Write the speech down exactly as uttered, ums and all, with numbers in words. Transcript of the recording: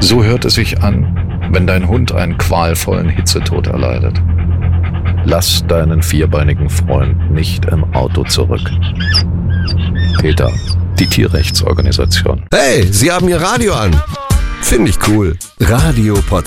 So hört es sich an, wenn dein Hund einen qualvollen Hitzetod erleidet. Lass deinen vierbeinigen Freund nicht im Auto zurück. PETA, die Tierrechtsorganisation. Hey, Sie haben Ihr Radio an. Finde ich cool. Radio Podcast.